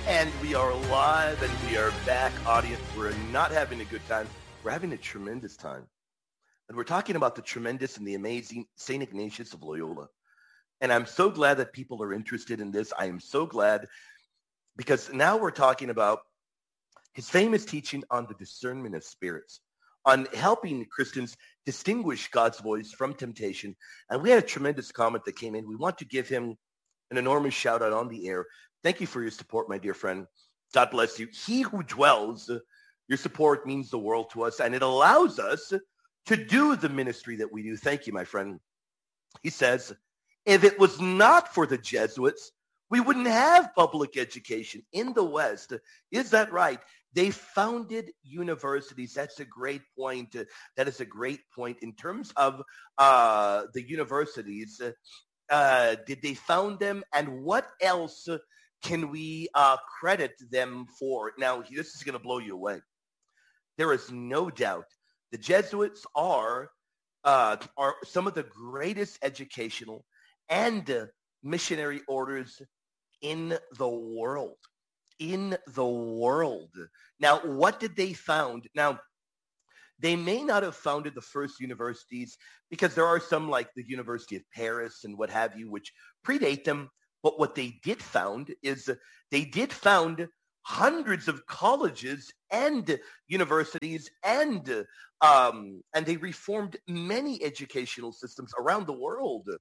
And we are live and we are back, audience. We're not having a good time. We're having a tremendous time. And we're talking about the tremendous and the amazing St. Ignatius of Loyola. And I'm so glad that people are interested in this. I am so glad because now we're talking about his famous teaching on the discernment of spirits, on helping Christians distinguish God's voice from temptation. And we had a tremendous comment that came in. We want to give him an enormous shout out on the air. Thank you for your support, my dear friend. God bless you. He who dwells, your support means the world to us, and it allows us to do the ministry that we do. Thank you, my friend. He says, if it was not for the Jesuits, we wouldn't have public education in the West. Is that right? They founded universities. That's a great point. That is a great point. In terms of the universities, did they found them? And what else can we credit them for? Now, this is going to blow you away. There is no doubt the Jesuits are some of the greatest educational and missionary orders in the world. In the world. Now, what did they found? Now, they may not have founded the first universities because there are some like the University of Paris and what have you, which predate them. But what they did found is they did found hundreds of colleges and universities and they reformed many educational systems around the world.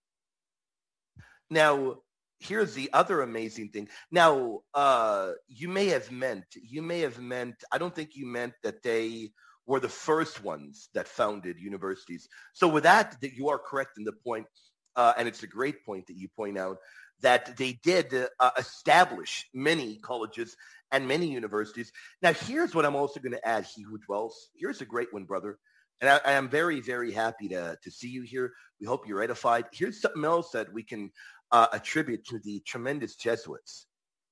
Now, here's the other amazing thing. Now, you may have meant, I don't think you meant that they were the first ones that founded universities. So with that you are correct in the point, and it's a great point that you point out, that they did establish many colleges and many universities. Now, here's what I'm also going to add, he who dwells. Here's a great one, brother. And I am very, very happy to see you here. We hope you're edified. Here's something else that we can attribute to the tremendous Jesuits.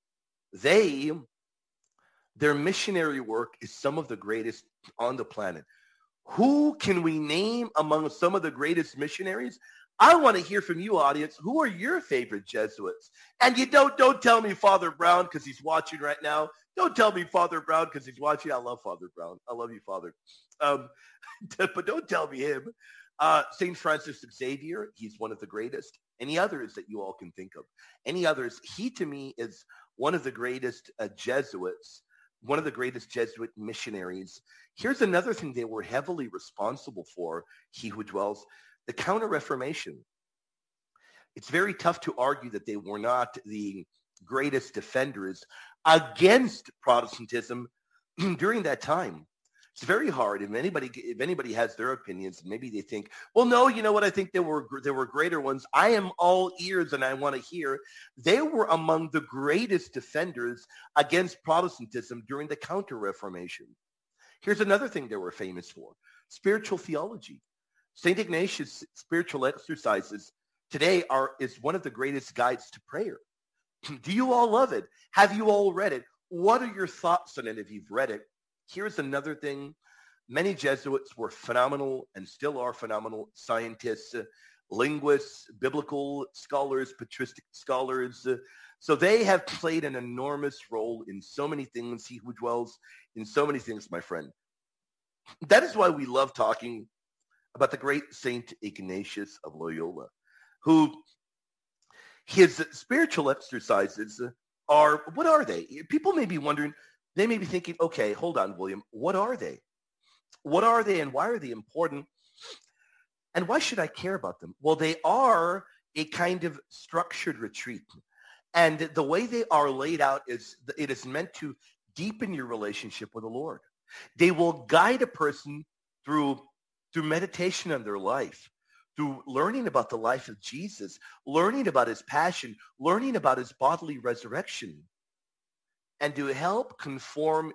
Their missionary work is some of the greatest on the planet. Who can we name among some of the greatest missionaries? I want to hear from you, audience. Who are your favorite Jesuits? And you don't tell me Father Brown because he's watching right now. Don't tell me Father Brown because he's watching. I love Father Brown. I love you, Father. But don't tell me him. St. Francis Xavier, he's one of the greatest. Any others that you all can think of? Any others? He, to me, is one of the greatest Jesuits, one of the greatest Jesuit missionaries. Here's another thing they were heavily responsible for, he who dwells, the Counter-Reformation. It's very tough to argue that they were not the greatest defenders against Protestantism during that time. It's very hard. If anybody has their opinions, maybe they think, well, no, you know what? I think there were greater ones. I am all ears and I want to hear. They were among the greatest defenders against Protestantism during the Counter-Reformation. Here's another thing they were famous for: spiritual theology. St. Ignatius' spiritual exercises today is one of the greatest guides to prayer. Do you all love it? Have you all read it? What are your thoughts on it if you've read it? Here's another thing. Many Jesuits were phenomenal and still are phenomenal scientists, linguists, biblical scholars, patristic scholars. So they have played an enormous role in so many things, he who dwells in so many things, my friend. That is why we love talking about the great St. Ignatius of Loyola, who his spiritual exercises are, what are they? People may be wondering, they may be thinking, okay, hold on, William, what are they? What are they and why are they important? And why should I care about them? Well, they are a kind of structured retreat. And the way they are laid out is it is meant to deepen your relationship with the Lord. They will guide a person through meditation on their life, through learning about the life of Jesus, learning about his passion, learning about his bodily resurrection, and to help conform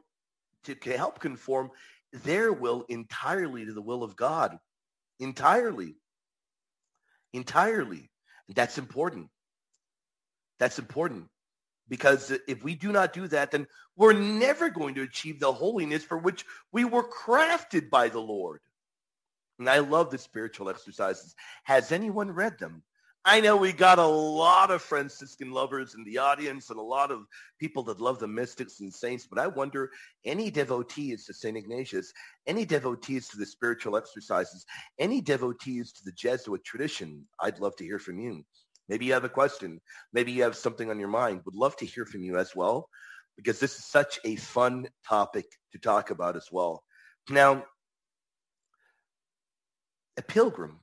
their will entirely to the will of God. Entirely. And that's important. That's important. Because if we do not do that, then we're never going to achieve the holiness for which we were crafted by the Lord. And I love the spiritual exercises. Has anyone read them? I know we got a lot of Franciscan lovers in the audience and a lot of people that love the mystics and saints, but I wonder, any devotees to St. Ignatius, any devotees to the spiritual exercises, any devotees to the Jesuit tradition, I'd love to hear from you. Maybe you have a question. Maybe you have something on your mind. Would love to hear from you as well, because this is such a fun topic to talk about as well. Now, a pilgrim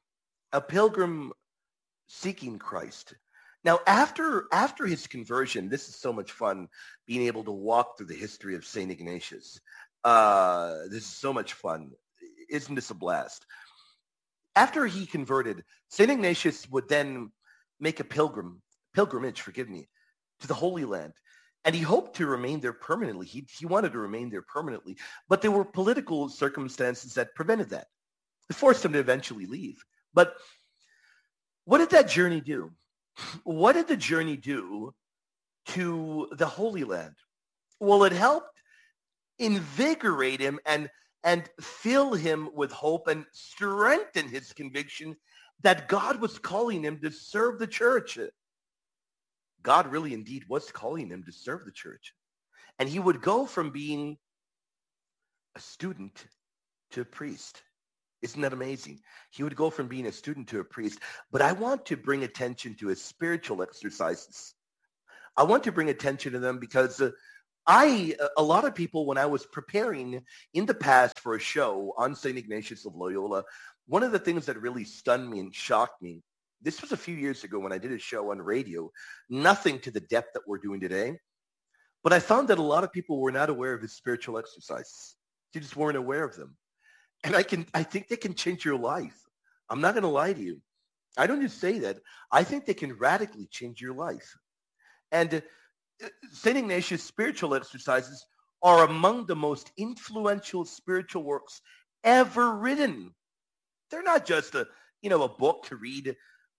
seeking Christ. Now, after his conversion, this is so much fun being able to walk through the history of St. Ignatius. This is so much fun. Isn't this a blast? After he converted, St. Ignatius would then make a pilgrimage, to the Holy Land. And he hoped to remain there permanently. He wanted to remain there permanently. But there were political circumstances that prevented that. It forced him to eventually leave. But what did that journey do? What did the journey do to the Holy Land? Well, it helped invigorate him and fill him with hope and strengthen his conviction that God was calling him to serve the church. God really indeed was calling him to serve the church. And he would go from being a student to a priest. Isn't that amazing? He would go from being a student to a priest. But I want to bring attention to his spiritual exercises. I want to bring attention to them because a lot of people, when I was preparing in the past for a show on St. Ignatius of Loyola, one of the things that really stunned me and shocked me, this was a few years ago when I did a show on radio, nothing to the depth that we're doing today. But I found that a lot of people were not aware of his spiritual exercises. They just weren't aware of them. And I think they can change your life. I'm not going to lie to you. I don't just say that. I think they can radically change your life. And St. Ignatius' spiritual exercises are among the most influential spiritual works ever written. They're not just a book to read.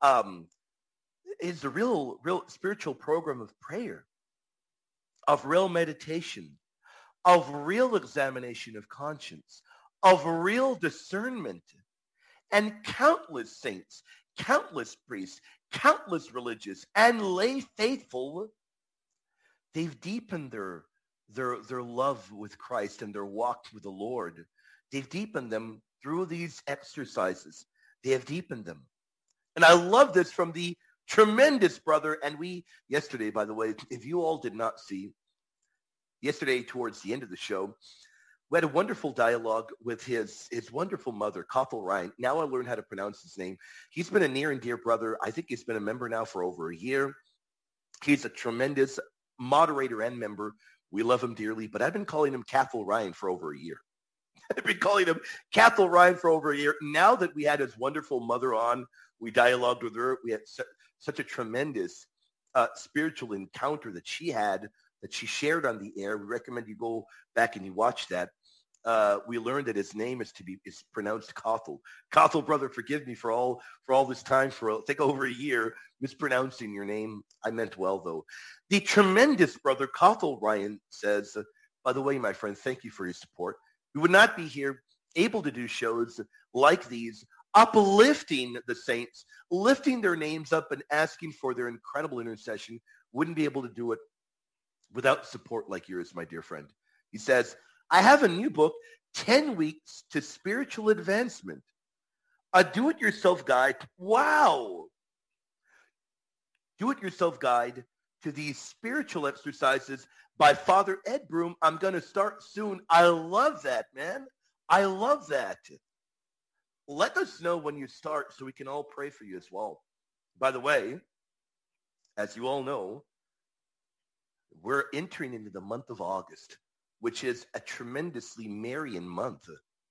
It's a real spiritual program of prayer, of real meditation, of real examination of conscience, of real discernment. And countless saints, countless priests, countless religious and lay faithful, they've deepened their love with Christ and their walk with the Lord. They've deepened them through these exercises. They have deepened them. And I love this from the tremendous brother. And yesterday, by the way, if you all did not see, yesterday towards the end of the show, we had a wonderful dialogue with his wonderful mother, Kothel Ryan. Now I learned how to pronounce his name. He's been a near and dear brother. I think he's been a member now for over a year. He's a tremendous moderator and member. We love him dearly, but I've been calling him Kothel Ryan for over a year. I've been calling him Kothel Ryan for over a year. Now that we had his wonderful mother on, we dialogued with her. We had such a tremendous spiritual encounter that she had, that she shared on the air. We recommend you go back and you watch that. We learned that his name is pronounced Kothel. Kothel, brother, forgive me for all this time, for I think over a year, mispronouncing your name. I meant well, though. The tremendous brother, Kothel Ryan, says, by the way, my friend, thank you for your support. We would not be here able to do shows like these, uplifting the saints, lifting their names up and asking for their incredible intercession. Wouldn't be able to do it without support like yours, my dear friend. He says, I have a new book, 10 Weeks to Spiritual Advancement, a do-it-yourself guide. Wow. Do-it-yourself guide to these spiritual exercises by Father Ed Broom. I'm going to start soon. I love that, man. I love that. Let us know when you start so we can all pray for you as well. By the way, as you all know, we're entering into the month of August, which is a tremendously Marian month.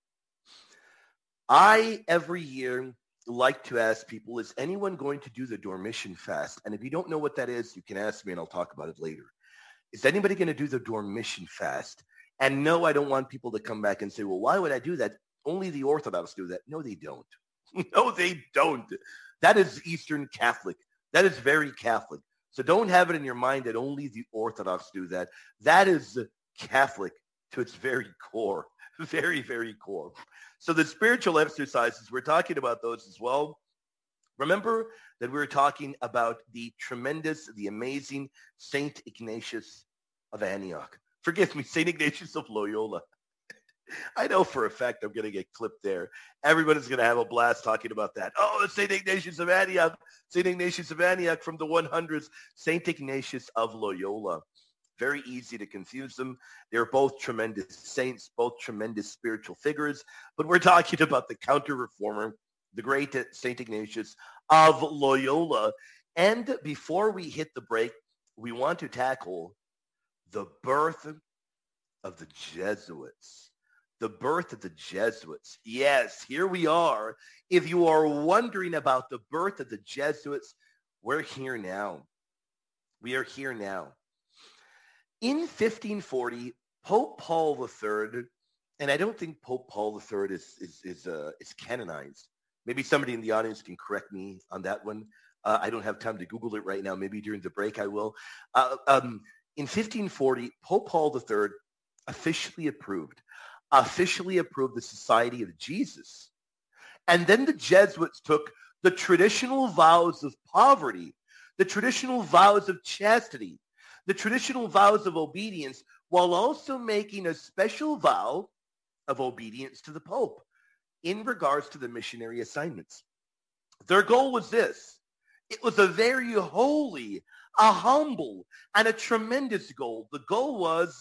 I, every year, like to ask people, is anyone going to do the Dormition fast? And if you don't know what that is, you can ask me and I'll talk about it later. Is anybody going to do the Dormition fast? And no, I don't want people to come back and say, well, why would I do that? Only the Orthodox do that. No, they don't. No, they don't. That is Eastern Catholic. That is very Catholic. So don't have it in your mind that only the Orthodox do that. That is Catholic to its very core. Very, very core. So the spiritual exercises, we're talking about those as well. Remember that we were talking about the tremendous, the amazing Saint Ignatius of Antioch. Forgive me, Saint Ignatius of Loyola. I know for a fact I'm going to get clipped there. Everybody's going to have a blast talking about that. Oh, it's St. Ignatius of Antioch. St. Ignatius of Antioch from the 100s. St. Ignatius of Loyola. Very easy to confuse them. They're both tremendous saints, both tremendous spiritual figures. But we're talking about the counter-reformer, the great St. Ignatius of Loyola. And before we hit the break, we want to tackle the birth of the Jesuits. The birth of the Jesuits. Yes, here we are. If you are wondering about the birth of the Jesuits, we're here now. We are here now. In 1540, Pope Paul III, and I don't think Pope Paul III is canonized. Maybe somebody in the audience can correct me on that one. I don't have time to Google it right now. Maybe during the break I will. In 1540, Pope Paul III officially approved the Society of Jesus. And then the Jesuits took the traditional vows of poverty, the traditional vows of chastity, the traditional vows of obedience, while also making a special vow of obedience to the Pope in regards to the missionary assignments. Their goal was this. It was a very holy, a humble, and a tremendous goal. The goal was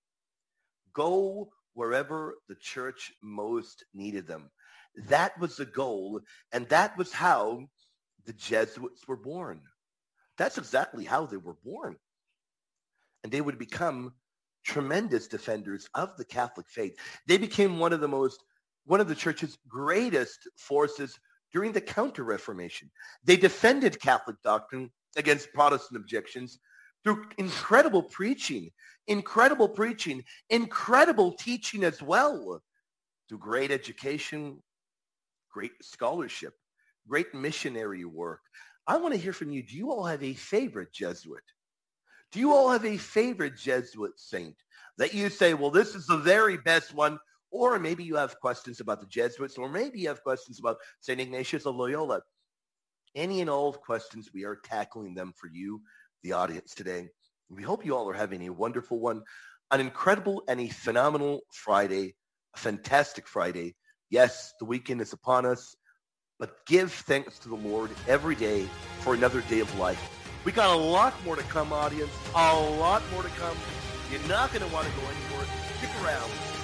go wherever the church most needed them. That was the goal, and that was how the Jesuits were born. That's exactly how they were born. And they would become tremendous defenders of the Catholic faith. They became one of the church's greatest forces during the Counter-Reformation. They defended Catholic doctrine against Protestant objections through incredible preaching, incredible teaching as well, through great education, great scholarship, great missionary work. I want to hear from you. Do you all have a favorite Jesuit? Do you all have a favorite Jesuit saint that you say, well, this is the very best one? Or maybe you have questions about the Jesuits, or maybe you have questions about St. Ignatius of Loyola. Any and all questions, we are tackling them for you, the audience, today. We hope you all are having a wonderful one, an incredible and a phenomenal Friday, a fantastic Friday. Yes, the weekend is upon us, but give thanks to the Lord every day for another day of life. We got a lot more to come, audience, a lot more to come. You're not going to want to go anywhere. Stick around.